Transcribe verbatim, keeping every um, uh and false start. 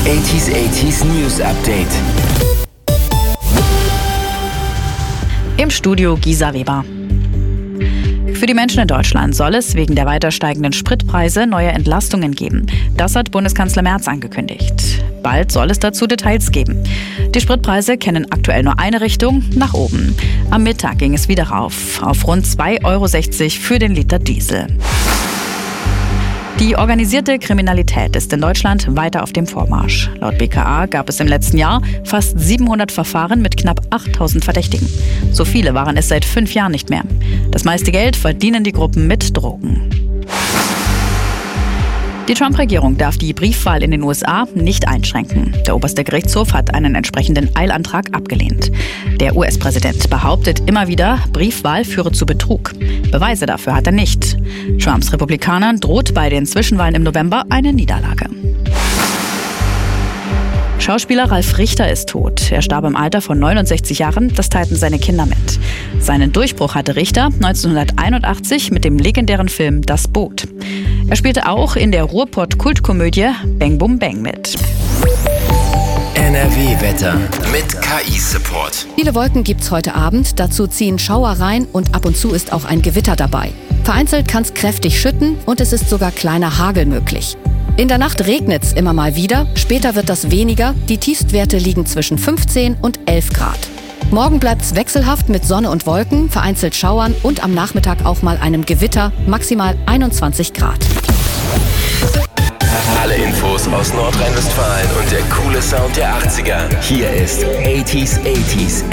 achtziger achtziger News Update. Im Studio Gisa Weber. Für die Menschen in Deutschland soll es wegen der weiter steigenden Spritpreise neue Entlastungen geben. Das hat Bundeskanzler Merz angekündigt. Bald soll es dazu Details geben. Die Spritpreise kennen aktuell nur eine Richtung, nach oben. Am Mittag ging es wieder rauf, auf rund zwei Euro sechzig für den Liter Diesel. Die organisierte Kriminalität ist in Deutschland weiter auf dem Vormarsch. Laut B K A gab es im letzten Jahr fast siebenhundert Verfahren mit knapp achttausend Verdächtigen. So viele waren es seit fünf Jahren nicht mehr. Das meiste Geld verdienen die Gruppen mit Drogen. Die Trump-Regierung darf die Briefwahl in den U S A nicht einschränken. Der oberste Gerichtshof hat einen entsprechenden Eilantrag abgelehnt. Der U S-Präsident behauptet immer wieder, Briefwahl führe zu Betrug. Beweise dafür hat er nicht. Trumps Republikanern droht bei den Zwischenwahlen im November eine Niederlage. Schauspieler Ralf Richter ist tot. Er starb im Alter von neunundsechzig Jahren, das teilten seine Kinder mit. Seinen Durchbruch hatte Richter neunzehnhunderteinundachtzig mit dem legendären Film Das Boot. Er spielte auch in der Ruhrpott-Kultkomödie Bang Bum Bang mit. N R W-Wetter mit K I-Support. Viele Wolken gibt's heute Abend, dazu ziehen Schauer rein und ab und zu ist auch ein Gewitter dabei. Vereinzelt kann's kräftig schütten und es ist sogar kleiner Hagel möglich. In der Nacht regnet's immer mal wieder, später wird das weniger, die Tiefstwerte liegen zwischen fünfzehn und elf Grad. Morgen bleibt's wechselhaft mit Sonne und Wolken, vereinzelt Schauern und am Nachmittag auch mal einem Gewitter, maximal einundzwanzig Grad. Alle Infos aus Nordrhein-Westfalen und der coole Sound der achtziger. Hier ist achtziger achtziger